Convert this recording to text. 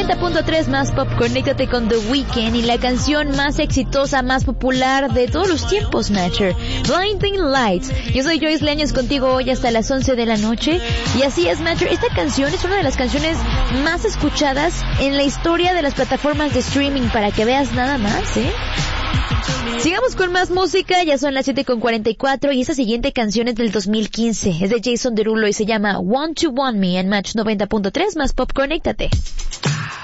90.3 más pop, conéctate con The Weeknd y la canción más exitosa, más popular de todos los tiempos, Matcher, Blinding Lights. Yo soy Joyce Leños contigo hoy hasta las 11 de la noche. Y así es, Matcher, esta canción es una de las canciones más escuchadas en la historia de las plataformas de streaming, para que veas nada más, ¿eh? Sigamos con más música, ya son las 7:44 y esta siguiente canción es del 2015, es de Jason Derulo y se llama Want to Want Me en Match 90.3 más pop, conéctate.